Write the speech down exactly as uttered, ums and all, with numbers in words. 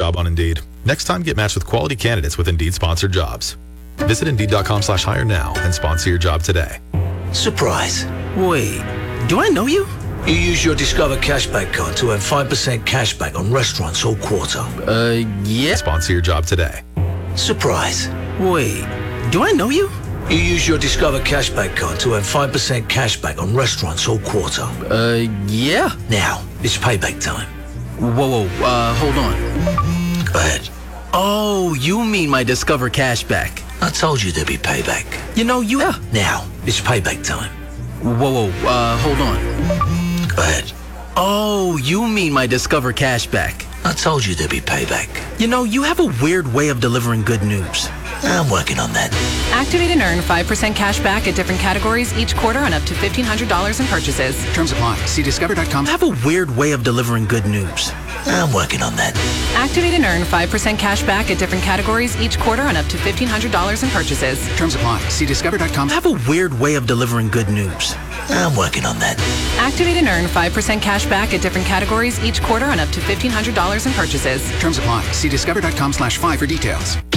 job on Indeed. Next time, get matched with quality candidates with Indeed-sponsored jobs. Visit Indeed.com slash hire now and sponsor your job today. Surprise. Wait, do I know you? You use your Discover Cashback card to earn five percent cashback on restaurants all quarter. Uh, yeah. Sponsor your job today. Surprise. Wait, do I know you? You use your Discover Cashback card to earn five percent cashback on restaurants all quarter. Uh, yeah. Now, it's payback time. Whoa, whoa, uh, hold on. Go ahead. Oh, you mean my Discover Cashback. I told you there'd be payback. You know, you... Yeah. Now, it's payback time. Whoa, whoa, uh, hold on. Go ahead. Oh, you mean my Discover Cashback. I told you there'd be payback. You know, you have a weird way of delivering good news. I'm working on that. Activate and earn five percent cash back at different categories each quarter on up to fifteen hundred dollars in purchases. Terms apply. See discover dot com. I have a weird way of delivering good news. I'm working on that. Activate and earn five percent cash back at different categories each quarter on up to fifteen hundred dollars in purchases. Terms apply. See discover dot com. I have a weird way of delivering good news. I'm working on that. Activate and earn five percent cash back at different categories each quarter on up to fifteen hundred dollars in purchases. Terms apply. See discover dot com slash five for details.